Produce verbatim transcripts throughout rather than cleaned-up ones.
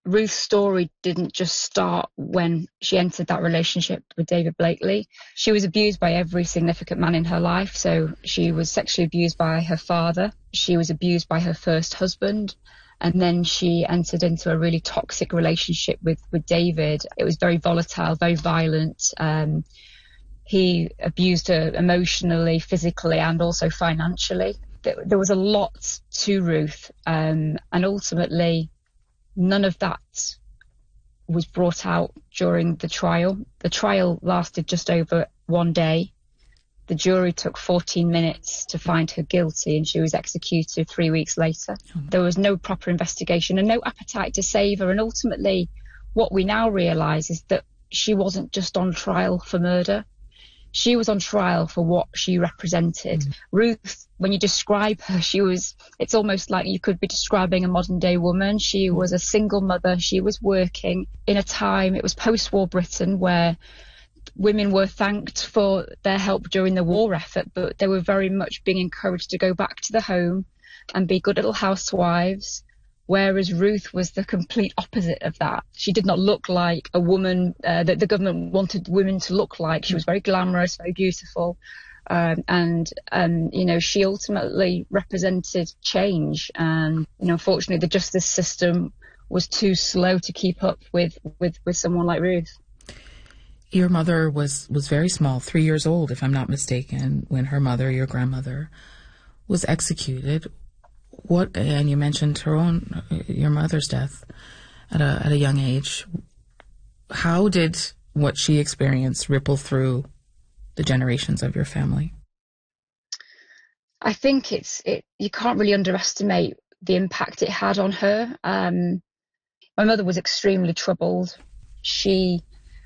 Ruth's story didn't just start when she entered that relationship with David Blakely. She was abused by every significant man in her life. So she was sexually abused by her father. She was abused by her first husband. And then she entered into a really toxic relationship with, with David. It was very volatile, very violent. Um, he abused her emotionally, physically, and also financially. There, there was a lot to Ruth. Um, and ultimately, none of that was brought out during the trial. The trial lasted just over one day. The jury took fourteen minutes to find her guilty, and she was executed three weeks later. Oh. There was no proper investigation and no appetite to save her. And ultimately, what we now realise is that she wasn't just on trial for murder. She was on trial for what she represented. Mm. Ruth, when you describe her, she was, it's almost like you could be describing a modern day woman. She was a single mother. She was working in a time, it was post-war Britain, where women were thanked for their help during the war effort, but they were very much being encouraged to go back to the home and be good little housewives. Whereas Ruth was the complete opposite of that. She did not look like a woman uh, that the government wanted women to look like. She was very glamorous, very beautiful. Um, and, um, you know, she ultimately represented change. And, you know, unfortunately, the justice system was too slow to keep up with, with, with someone like Ruth. Your mother was, was very small, three years old, if I'm not mistaken, when her mother, your grandmother, was executed. What, and you mentioned her own, your mother's death at a at a young age. How did what she experienced ripple through the generations of your family? I think it's it. You can't really underestimate the impact it had on her. Um, my mother was extremely troubled. She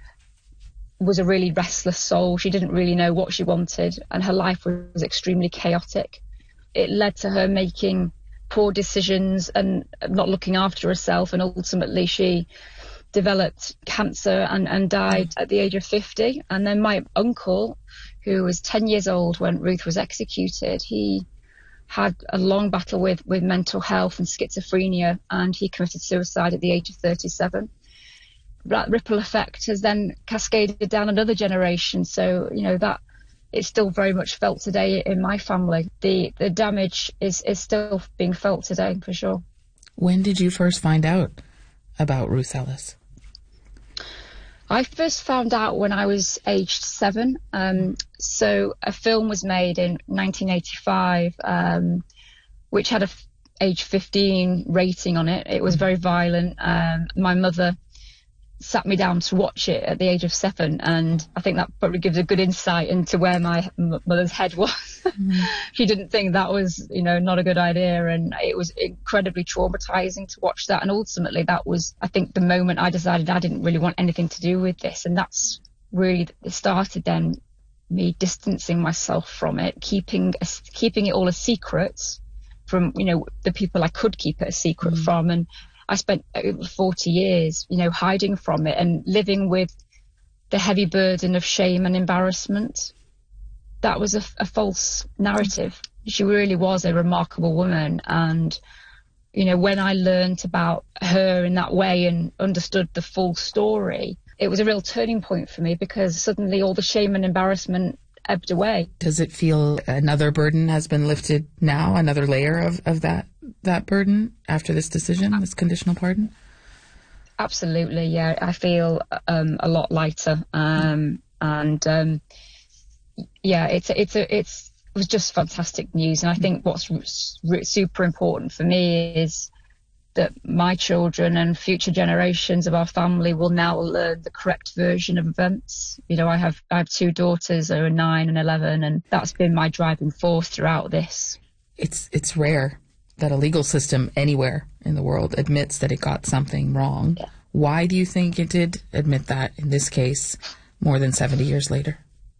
was a really restless soul. She didn't really know what she wanted, and her life was extremely chaotic. It led to her making poor decisions and not looking after herself, and ultimately she developed cancer and, and died at the age of fifty. And then my uncle, who was ten years old when Ruth was executed, he had a long battle with, with mental health and schizophrenia, and he committed suicide at the age of thirty-seven. That ripple effect has then cascaded down another generation. So, you know, that it's still very much felt today in my family. The the damage is, is still being felt today, for sure. When did you first find out about Ruth Ellis? I first found out when I was aged seven. Um, so a film was made in nineteen eighty-five, um, which had a f- age fifteen rating on it. It was very violent. Um, my mother sat me down to watch it at the age of seven, and I think that probably gives a good insight into where my m- mother's head was. Mm. She didn't think that was, you know, not a good idea, and it was incredibly traumatizing to watch that. And ultimately, that was, I think, the moment I decided I didn't really want anything to do with this, and that's really it started then me distancing myself from it, keeping a, keeping it all a secret from, you know, the people I could keep it a secret mm. from. And I spent over forty years, you know, hiding from it and living with the heavy burden of shame and embarrassment. That was a, a false narrative. She really was a remarkable woman. And, you know, when I learned about her in that way and understood the full story, it was a real turning point for me, because suddenly all the shame and embarrassment ebbed away. Does it feel another burden has been lifted now, another layer of, of that that burden after this decision, this conditional pardon? Absolutely, yeah. I feel um, a lot lighter, um, and um, yeah, it's it's a, it's it was just fantastic news. And I think what's r- super important for me is that my children and future generations of our family will now learn the correct version of events. You know, I have I have two daughters who are nine and eleven, and that's been my driving force throughout this. It's it's rare that a legal system anywhere in the world admits that it got something wrong. Yeah. Why do you think it did admit that in this case more than seventy years later?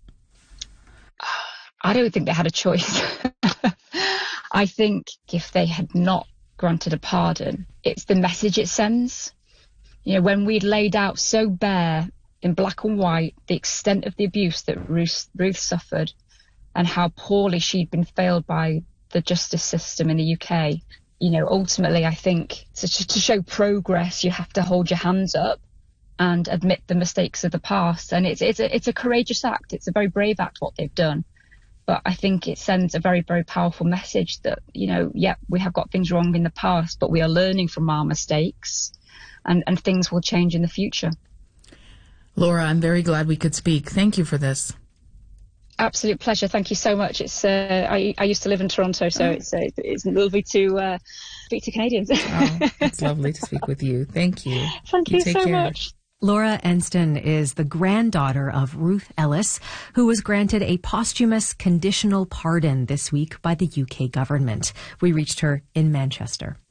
I don't think they had a choice. I think if they had not granted a pardon, it's the message it sends. You know, when we'd laid out so bare in black and white the extent of the abuse that Ruth, Ruth suffered and how poorly she'd been failed by the justice system in the U K, you know, ultimately, I think to, to show progress, you have to hold your hands up and admit the mistakes of the past. And it's it's a, it's a courageous act. It's a very brave act what they've done. But I think it sends a very, very powerful message that, you know, yeah, we have got things wrong in the past, but we are learning from our mistakes, and, and things will change in the future. Laura, I'm very glad we could speak. Thank you for this. Absolute pleasure. Thank you so much. It's uh, I, I used to live in Toronto, so it's uh, it's lovely to uh, speak to Canadians. Oh, it's lovely to speak with you. Thank you. Thank you, you so care. much. Laura Enston is the granddaughter of Ruth Ellis, who was granted a posthumous conditional pardon this week by the U K government. We reached her in Manchester.